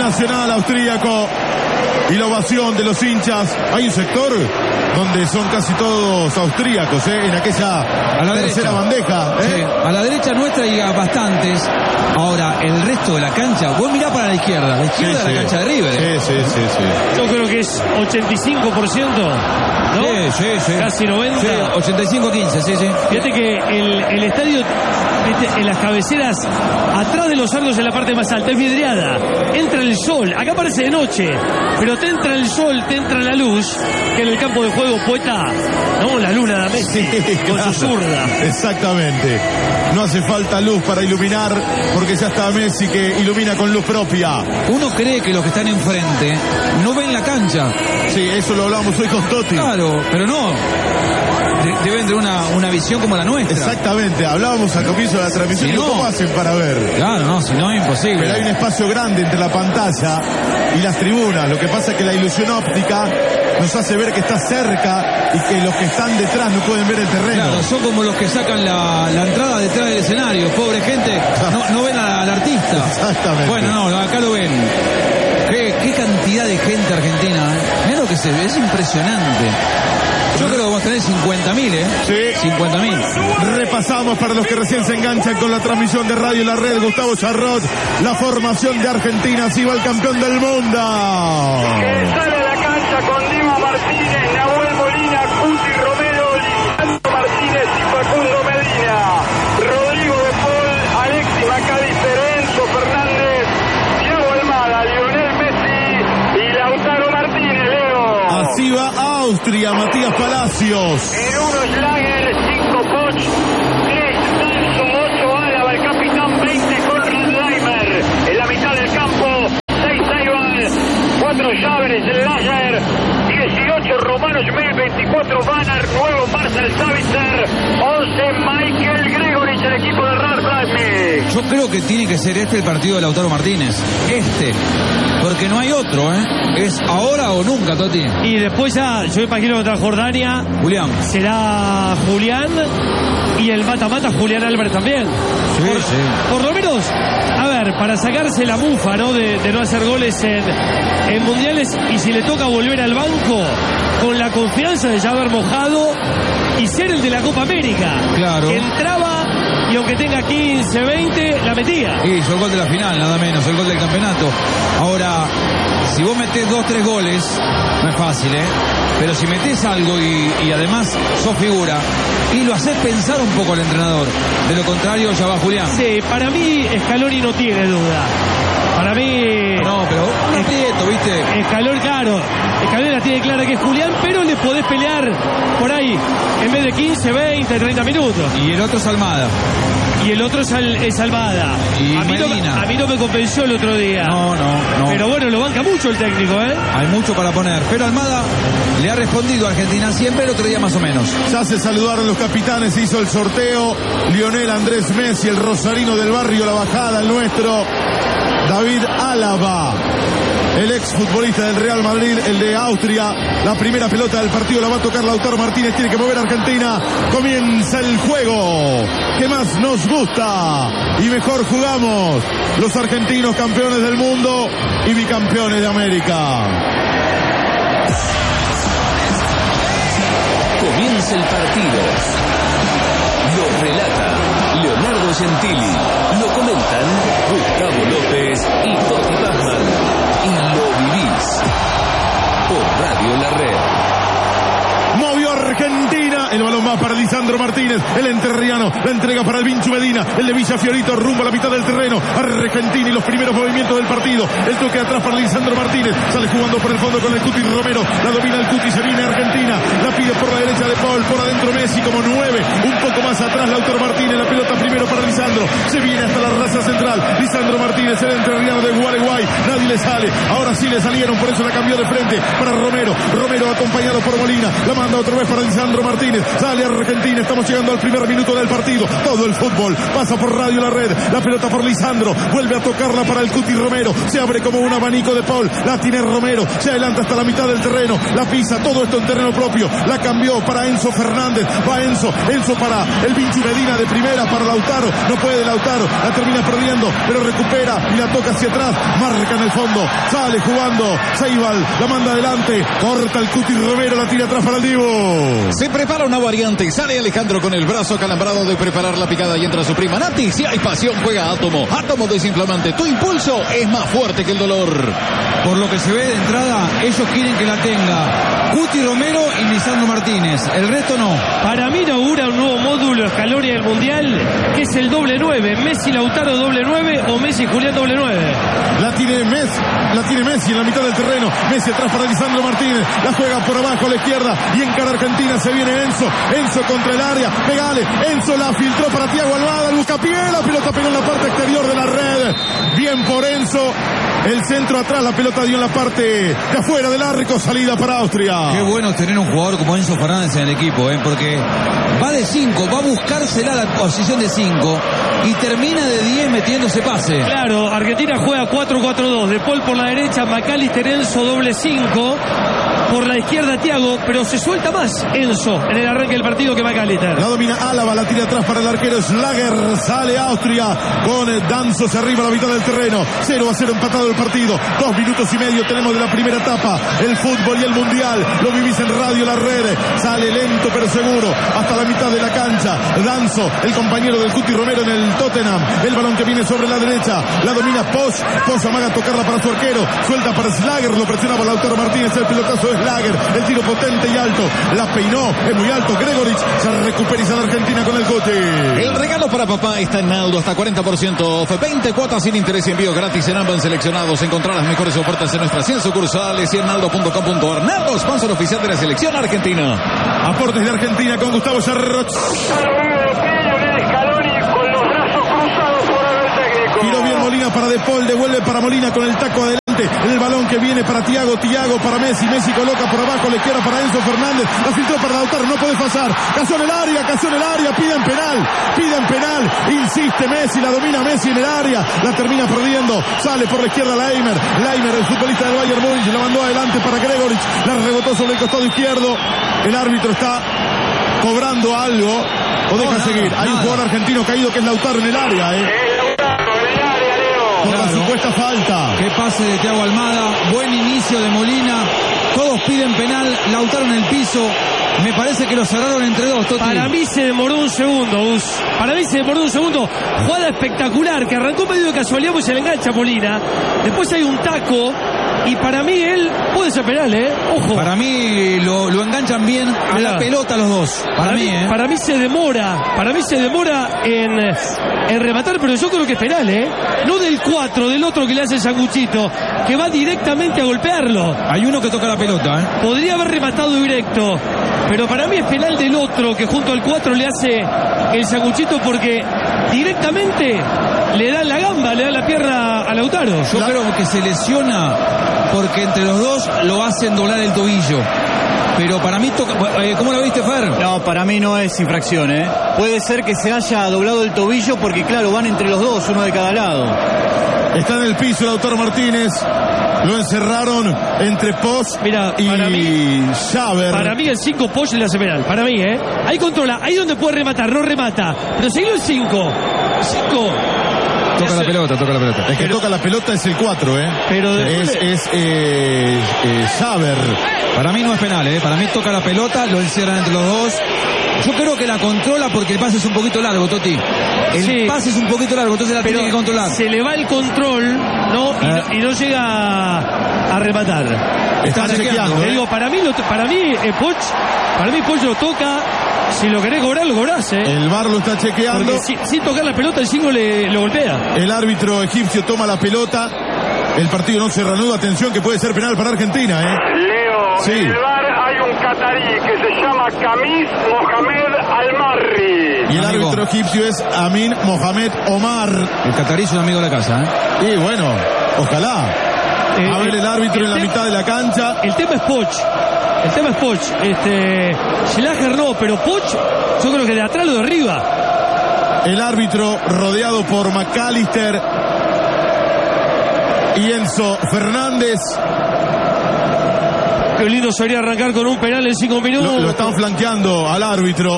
Nacional austríaco y la ovación de los hinchas. Hay un sector donde son casi todos austríacos, en aquella tercera bandeja. Sí, a la derecha nuestra y a bastantes. Ahora, el resto de la cancha, vos mirá para la izquierda de la cancha de River. Sí. Yo creo que es 85%, ¿no? Sí. Casi 90%. Sí, 85-15, sí. Fíjate que el estadio, en las cabeceras, atrás de los arcos en la parte más alta, es vidriada. Entra el sol, acá parece de noche, pero te entra el sol, te entra la luz, que en el campo de juego Poeta, ¿no? La luna de Messi, con su zurda. Exactamente. No hace falta luz para iluminar, porque ya está Messi que ilumina con luz propia. Uno cree que los que están enfrente no ven la cancha. Sí, eso lo hablamos hoy con Totti. Claro, pero no. Deben tener una visión como la nuestra. Exactamente, hablábamos al comienzo de la transmisión. Si no, ¿cómo hacen para ver? Claro, no, si no es imposible. Pero hay un espacio grande entre la pantalla y las tribunas. Lo que pasa es que la ilusión óptica nos hace ver que está cerca y que los que están detrás no pueden ver el terreno. Claro, son como los que sacan la entrada detrás del escenario. Pobre gente, no ven al artista. Exactamente. Bueno, no, acá lo ven. Qué cantidad de gente argentina, Mirá lo que se ve, es impresionante. Yo creo que vamos a tener 50.000, Sí. 50.000. Repasamos para los que recién se enganchan con la transmisión de Radio La Red. Gustavo Charrot, la formación de Argentina, así va el campeón del mundo. Que sale a la cancha con Diego Martínez, Nahuel Molina, Cuti Romero, Lisandro Martínez y Facundo Medina. Rodrigo de Paul, Alexis Macalister, Enzo Fernández, Thiago Almada, Lionel Messi y Lautaro Martínez, Leo. Así va Austria, Matías Palacios. En 1 Schlager, 5 Poch, 3 Samson, 8 Álava, el capitán, 20 Conrad Leimer. En la mitad del campo, 6 Eibar, 4 Chávez, Lager, 18 Romano Schmel, 24 Banner, 9 Marcel Savitzer, 11 Michael Gregorich, el equipo de Ralf Rangnick. Yo creo que tiene que ser el partido de Lautaro Martínez. Porque no hay otro, Es ahora o nunca, Toti. Y después ya, yo imagino contra Jordania, Julián. será Julián y el mata-mata Julián Albert también. Por lo menos, a ver, para sacarse la mufa, ¿no? De no hacer goles en mundiales, y si le toca volver al banco, con la confianza de ya haber mojado y ser el de la Copa América. Claro. Que entraba y aunque tenga 15, 20, la metía. Y hizo el gol de la final, nada menos, el gol del campeonato. Ahora, si vos metés 2-3 goles, no es fácil, Pero si metés algo y además sos figura, y lo haces pensar un poco al entrenador. De lo contrario, ya va Julián. Sí, para mí Scaloni no tiene duda. Para mí... No, pero un aprieto, ¿viste? Scaloni la tiene clara que es Julián, pero le podés pelear por ahí en vez de 15, 20, 30 minutos. Y el otro es Almada. Y el otro es Almada. Y a mí no me convenció el otro día. No. Pero bueno, lo banca mucho el técnico, Hay mucho para poner. Pero Almada le ha respondido a Argentina siempre, el otro día más o menos. Ya se saludaron los capitanes, hizo el sorteo. Lionel Andrés Messi, el rosarino del barrio La Bajada, el nuestro. David Álava, el exfutbolista del Real Madrid, el de Austria. La primera pelota del partido la va a tocar Lautaro Martínez. Tiene que mover a Argentina. Comienza el juego que más nos gusta y mejor jugamos. Los argentinos, campeones del mundo y bicampeones de América. Comienza el partido. Lo relata Leonardo Gentili. Lo comentan Gustavo López y Toti Pazman. Y lo vivís por Radio La Red. Movió Argentina, el balón va para Lisandro Martínez, el entrerriano, la entrega para el Vinchu Medina, el de Villa Fiorito rumbo a la mitad del terreno. Argentina y los primeros movimientos del partido, el toque atrás para Lisandro Martínez, sale jugando por el fondo con el Cuti Romero, la domina el Cuti, se viene Argentina, la pide por la derecha de Paul, por adentro Messi como 9, un poco más atrás Lautaro Martínez, la pelota primero para Lisandro, se viene hasta la raza central, Lisandro Martínez, el entrerriano de Gualeguay, nadie le sale, ahora sí le salieron, por eso la cambió de frente para Romero acompañado por Molina, la manda otra vez para Lisandro Martínez, sale Argentina Argentina. Estamos llegando al primer minuto del partido. Todo el fútbol pasa por Radio La Red. La pelota por Lisandro. Vuelve a tocarla para el Cuti Romero. Se abre como un abanico de Paul. La tiene Romero. Se adelanta hasta la mitad del terreno. La pisa. Todo esto en terreno propio. La cambió para Enzo Fernández. Va Enzo. Enzo para el Vinci Medina de primera para Lautaro. No puede Lautaro. La termina perdiendo. Pero recupera y la toca hacia atrás. Marca en el fondo. Sale jugando. Ceibal. La manda adelante. Corta el Cuti Romero. La tira atrás para el Divo. Se prepara una variante. Sale Alejandro con el brazo calambrado de preparar la picada y entra su prima Nati. Si hay pasión, juega Átomo. Átomo desinflamante. Tu impulso es más fuerte que el dolor. Por lo que se ve de entrada, ellos quieren que la tenga Cuti Romero y Lisandro Martínez. El resto no. Para mí inaugura un nuevo módulo Scaloni del Mundial, que es el doble 9. Messi Lautaro doble 9 o Messi Julián doble 9. La tiene Messi en la mitad del terreno. Messi atrás para Lisandro Martínez. La juega por abajo a la izquierda y encara Argentina. Se viene Enzo. Enzo contra el área. Pegale. Enzo la filtró para Thiago Almada. El buscapié. La pelota pegó en la parte exterior de la red. Bien por Enzo. El centro atrás. La pelota dio en la parte de afuera del arco. Salida para Austria. Qué bueno tener un jugador como Enzo Fernández en el equipo, porque va de 5, va a buscársela a la posición de 5 y termina de 10 metiéndose pase. Claro, Argentina juega 4-4-2. De Paul por la derecha, McAllister, Enzo doble 5. Por la izquierda Thiago, pero se suelta más Enzo en el arranque del partido que McAllister. La domina Álava, la tira atrás para el arquero Schlager. Sale Austria con Danzo, se arriba a la mitad del terreno. 0-0 empatado el partido. 2 minutos y medio tenemos de la primera etapa. El fútbol y el mundial lo vivís en Radio La Red. Sale lento pero seguro hasta la mitad de la cancha. Danzo, el compañero del Cuti Romero en el Tottenham. El balón que viene sobre la derecha. La domina Posch. Posch amaga a tocarla para su arquero. Suelta para Schlager. Lo presionaba Lautaro Martínez. El pelotazo de Schlager. El tiro potente y alto. La peinó. Es muy alto. Gregorich se recupera y sale Argentina con el Cuti. El regalo para papá está en Naldo. Hasta 40% off. 20 cuotas sin interés y envío gratis en ambos seleccionados. Encontrar las mejores ofertas en nuestras 100 sucursales y en naldo.com.ar. Naldo, sponsor oficial de la selección argentina. Aportes de Argentina con Gustavo Cerro. Tiró bien Molina para De Paul, devuelve para Molina con el taco adelante. El balón que viene para Thiago para Messi. Messi coloca por abajo, la izquierda para Enzo Fernández. La filtró para Lautaro, no puede pasar. Cazó en el área, piden penal. Insiste Messi, la domina Messi en el área. La termina perdiendo. Sale por la izquierda Leimer, el futbolista del Bayern Múnich, la mandó adelante para Gregorich. La rebotó sobre el costado izquierdo. El árbitro está cobrando algo. O deja seguir. Hay un jugador argentino caído que es Lautaro en el área, por la supuesta falta. Qué pase de Thiago Almada, buen inicio de Molina, todos piden penal, Lautaro en el piso. Me parece que lo cerraron entre dos, Toti. Para mí se demoró un segundo, Jugada espectacular que arrancó medio de casualidad porque se le engancha a Molina. Después hay un taco y para mí él puede ser penal, ojo. Para mí lo enganchan bien a la pelota los dos. Para mí se demora en rematar, pero yo creo que es penal, no del 4, del otro que le hace el sanguchito, que va directamente a golpearlo. Hay uno que toca la pelota, Podría haber rematado directo, pero para mí es penal del otro que junto al 4 le hace el sanguchito porque directamente le da la gamba, le da la pierna a Lautaro. Yo creo que se lesiona porque entre los dos lo hacen doblar el tobillo. Pero para mí toca. ¿Cómo lo viste, Fer? No, para mí no es infracción, Puede ser que se haya doblado el tobillo porque, claro, van entre los dos, uno de cada lado. Está en el piso Lautaro Martínez. Lo encerraron entre Posch y Xaver. Para mí el 5 Posch le hace penal. Para mí, Ahí controla. Ahí donde puede rematar, no remata. Pero seguido el 5. El 5. Toca la pelota. El que toca la pelota es el 4, Pero es Xaver. Para mí no es penal, Para mí toca la pelota, lo encierran entre los dos. Yo creo que la controla porque el pase es un poquito largo, Toti. El pase es un poquito largo, entonces la tiene que controlar. Se le va el control, ¿no? Y no llega a rematar. Está chequeando. Te digo, para mí Poch lo toca. Si lo querés cobrar, lo cobrás, El VAR lo está chequeando. Porque sin tocar la pelota, el 5 lo golpea. El árbitro egipcio toma la pelota. El partido no se reanuda. Atención que puede ser penal para Argentina, Leo, sí. En el VAR hay un catarí que se llama Kamis Mohamed Al-Marri. Y el árbitro egipcio es Amin Mohamed Omar. El catarí es un amigo de la casa, Y bueno, ojalá. A ver el árbitro en la mitad de la cancha. El tema es Poch. El tema es Poch. Schlager no, pero Poch, yo creo que de atrás o de arriba. El árbitro rodeado por McAllister y Enzo Fernández. Qué lindo sería arrancar con un penal en 5 minutos. Lo están flanqueando al árbitro.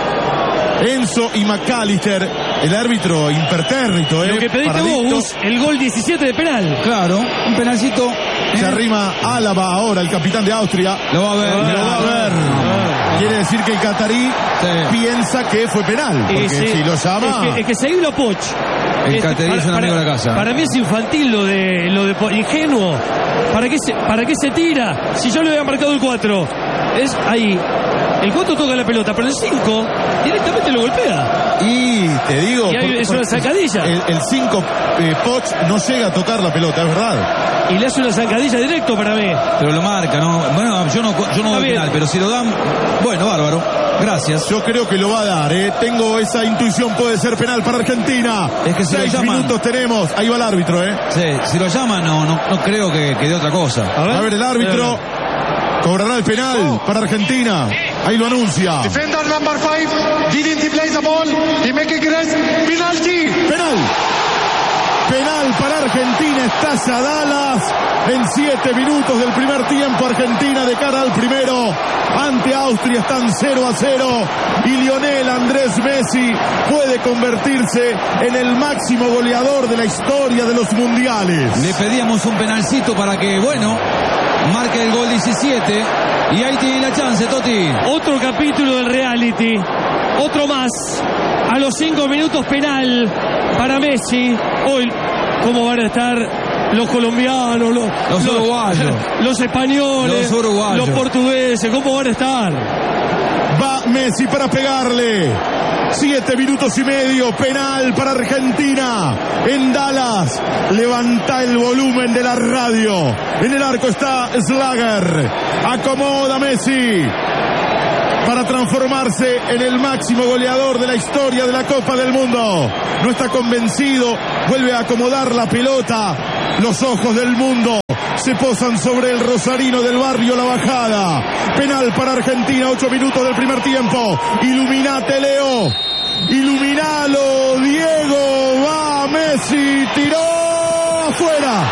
Enzo y McAllister, el árbitro impertérrito. Lo que pediste vos, Gus, el gol 17 de penal. Claro, un penalcito. Se arrima Álava ahora, el capitán de Austria. Lo va a ver. Lo va a ver. Quiere decir que el catarí piensa que fue penal. Porque si lo llama... Es que seguirlo a Poch. El catarí es un amigo de la casa. Para mí es infantil lo de ingenuo. ¿Para qué se tira? Si yo le había marcado el 4. Es ahí. El 4 toca la pelota, pero el 5 directamente lo golpea. Y te digo... Es una zancadilla. El 5, Poch, no llega a tocar la pelota, es verdad. Y le hace una zancadilla directo para mí. Pero lo marca, ¿no? Bueno, yo no doy penal, pero si lo dan... Bueno, bárbaro. Gracias. Yo creo que lo va a dar, Tengo esa intuición, puede ser penal para Argentina. Es que si 6 minutos tenemos. Ahí va el árbitro, Sí, si lo llaman, no creo que de otra cosa. A ver el árbitro. Cobrará el penal para Argentina. Ahí lo anuncia. Defender number 5 didn't play the ball. He make it grass. Penalty. Penal. Penal para Argentina. Estalla Dallas. En 7 minutos del primer tiempo, Argentina de cara al primero. Ante Austria están 0-0. Y Lionel Andrés Messi puede convertirse en el máximo goleador de la historia de los mundiales. Le pedíamos un penalcito para que, marque el gol 17. Y ahí tiene la chance, Toti. Otro capítulo del reality. Otro más. A los 5 minutos penal para Messi. Hoy, ¿cómo van a estar los colombianos, los uruguayos, los españoles, los uruguayos, los portugueses? ¿Cómo van a estar? Va Messi para pegarle. 7 minutos y medio, penal para Argentina en Dallas. Levanta el volumen de la radio. En el arco está Schlager. Acomoda Messi para transformarse en el máximo goleador de la historia de la Copa del Mundo. No está convencido, vuelve a acomodar la pelota. Los ojos del mundo se posan sobre el rosarino del barrio La Bajada. Penal para Argentina, 8 minutos del primer tiempo. Iluminate, Leo. Iluminalo, Diego. Va Messi, tiró afuera.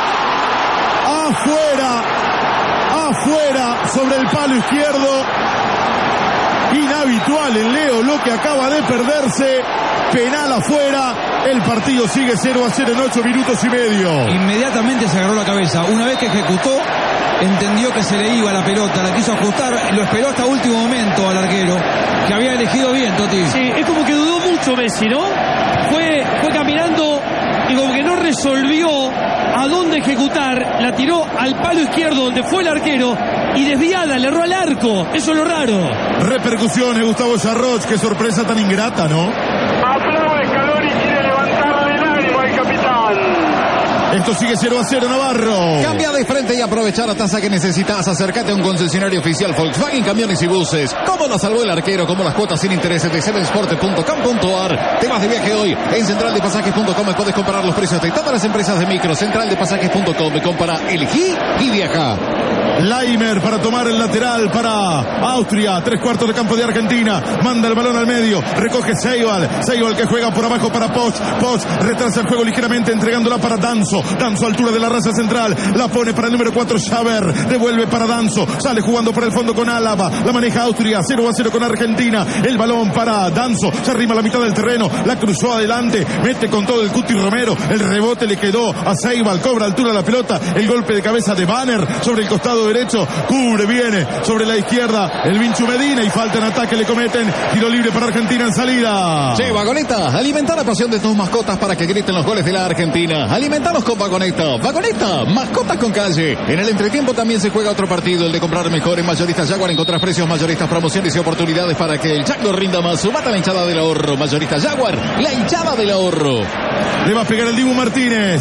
Afuera, sobre el palo izquierdo. Inhabitual en Leo lo que acaba de perderse. Penal afuera. El partido sigue 0-0 en 8 minutos y medio. Inmediatamente se agarró la cabeza. Una vez que ejecutó, entendió que se le iba la pelota, la quiso ajustar, lo esperó hasta último momento al arquero, que había elegido bien, Toti. Sí, es como que dudó mucho Messi, ¿no? Fue caminando y como que no resolvió a dónde ejecutar, la tiró al palo izquierdo donde fue el arquero y desviada, le erró al arco. Eso es lo raro. Repercusiones, Gustavo Sarroch, qué sorpresa tan ingrata, ¿no? Aplaude Scaloni, quiere levantarle el ánimo al capitán. Esto sigue 0-0, Navarro. Cambia de frente y aprovecha la tasa que necesitas. Acércate a un concesionario oficial Volkswagen Camiones y Buses. ¿Cómo la salvó el arquero? Como las cuotas sin intereses de sevensport.com.ar. Temas de viaje hoy en centraldepasajes.com. Puedes comparar los precios de todas las empresas de micro. Centraldepasajes.com. Compara, elegí y viaja. Laimer para tomar el lateral para Austria. 3/4 de campo de Argentina. Manda el balón al medio. Recoge Seibal que juega por abajo para Poch. Poch retrasa el juego ligeramente entregándola para Danzo. Danzo altura de la raza central. La pone para el número 4 Xaver. Devuelve para Danzo. Sale jugando por el fondo con Álava. La maneja Austria. 0-0 con Argentina. El balón para Danzo. Se arrima a la mitad del terreno. La cruzó adelante. Mete con todo el Cuti Romero. El rebote le quedó a Seibal. Cobra altura la pelota. El golpe de cabeza de Banner sobre el costado derecho, cubre, viene sobre la izquierda el Vinchu Medina y falta en ataque, le cometen. Tiro libre para Argentina en salida. Sí, Vagoneta, alimenta la pasión de tus mascotas para que griten los goles de la Argentina. Alimentanos con Vagoneta. Vagoneta, mascotas con calle. En el entretiempo también se juega otro partido, el de comprar mejor en Mayoristas Jaguar. Encontrás precios mayoristas, promociones y oportunidades para que el Jaguar rinda más. Sumata la hinchada del ahorro. Mayoristas Jaguar, la hinchada del ahorro. Le va a pegar el Dibu Martínez.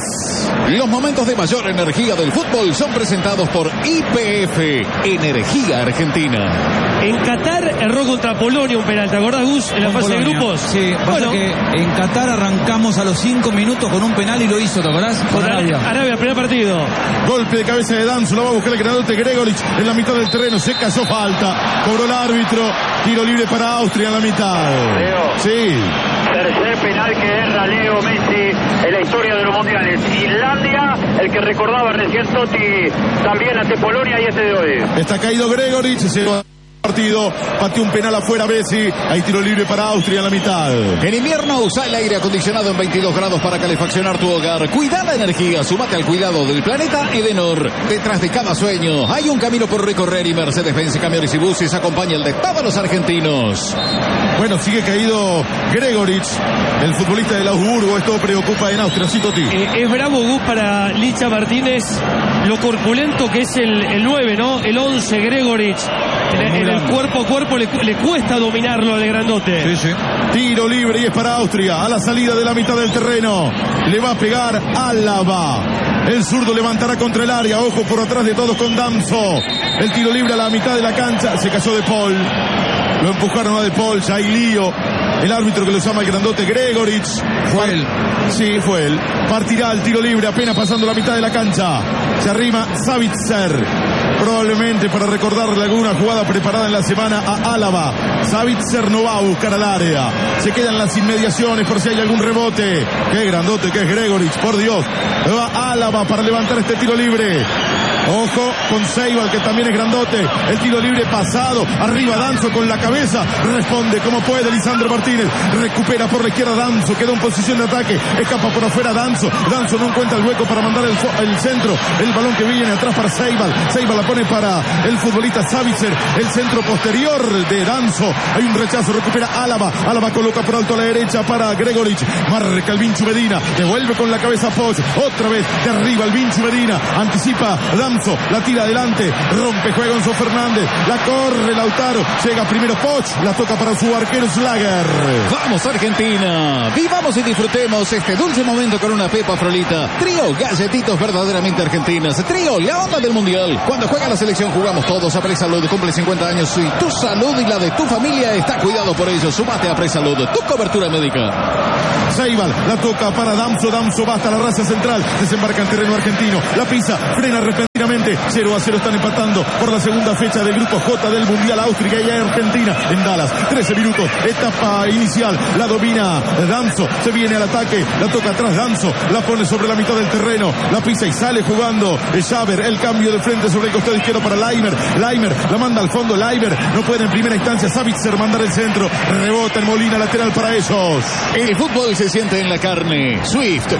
Los momentos de mayor energía del fútbol son presentados por YPF, Energía Argentina. En Qatar erró contra Polonia un penal, ¿te acordás, Gus? En la fase de grupos. Sí, pasa que en Qatar arrancamos a los 5 minutos con un penal y lo hizo, ¿te acordás? Con Arabia, primer partido. Golpe de cabeza de Danzo, lo va a buscar el grandote Gregoric en la mitad del terreno, se cayó falta, cobró el árbitro, tiro libre para Austria en la mitad. Leo. Sí. Tercer penal que erra Leo Messi en la historia de los mundiales. Islandia, el que recordaba recién Totti, también ante Polonia y este de hoy. Está caído Gregoric, se va partido, pateó un penal afuera Messi, hay tiro libre para Austria en la mitad. En invierno usa el aire acondicionado en 22 grados para calefaccionar tu hogar. Cuida la energía, sumate al cuidado del planeta Edenor. Detrás de cada sueño hay un camino por recorrer y Mercedes-Benz Camiones y Buses acompaña el de todos los argentinos. Bueno, sigue caído Gregoric, el futbolista del Augsburgo. Esto preocupa en Austria, sí, Toti. Es bravo, Gus, para Licha Martínez lo corpulento que es el 9, ¿no? El 11, Gregoric. En el cuerpo a cuerpo le cuesta dominarlo al grandote. Sí, sí. Tiro libre y es para Austria. A la salida de la mitad del terreno le va a pegar Álava. El zurdo levantará contra el área. Ojo por atrás de todos con Danzo. El tiro libre a la mitad de la cancha. Se cayó De Paul. Lo empujaron a De Paul. Ya hay lío. El árbitro que lo llama el grandote Gregoric. Fue él. Sí, fue él. Partirá el tiro libre apenas pasando la mitad de la cancha. Se arrima Savitzer. Probablemente para recordarle alguna jugada preparada en la semana a Álava. Savitzer no va a buscar al área. Se quedan las inmediaciones por si hay algún rebote. Qué grandote que es Gregoric, por Dios. Va Álava para levantar este tiro libre. Ojo con Seibal, que también es grandote. El tiro libre pasado. Arriba Danzo con la cabeza. Responde como puede Lisandro Martínez. Recupera por la izquierda Danzo. Queda en posición de ataque. Escapa por afuera Danzo. Danzo no encuentra el hueco para mandar el centro. El balón que viene atrás para Seibal. Seibal la pone para el futbolista Savitzer. El centro posterior de Danzo. Hay un rechazo. Recupera Álava. Álava coloca por alto a la derecha para Gregoric. Marca el Vinchu Medina. Devuelve con la cabeza Poch. Otra vez de arriba el Vinchu Medina. Anticipa Danzo. La tira adelante, rompe juego Enzo Fernández, la corre Lautaro, llega primero Poch, la toca para su arquero Slager. Vamos Argentina, vivamos y disfrutemos este dulce momento con una pepa frolita. Trío galletitos verdaderamente argentinas. Trío, la onda del mundial. Cuando juega la selección jugamos todos. A Presalud cumple 50 años y tu salud y la de tu familia está cuidado por ello. Sumate a Presalud, tu cobertura médica. Seibal, la toca para Danzo, Danzo va hasta la raza central, desembarca en terreno argentino, la pisa, frena repentinamente, 0-0 están empatando por la segunda fecha del grupo J del Mundial. Austria y Argentina en Dallas, 13 minutos, etapa inicial, la domina Danzo, se viene al ataque, la toca atrás Danzo, la pone sobre la mitad del terreno, la pisa y sale jugando Schaber, el cambio de frente sobre el costado izquierdo para Leimer, la manda al fondo, Leimer no puede en primera instancia Savitzer mandar el centro, rebota en Molina, lateral para ellos. El fútbol se siente en la carne. Swift,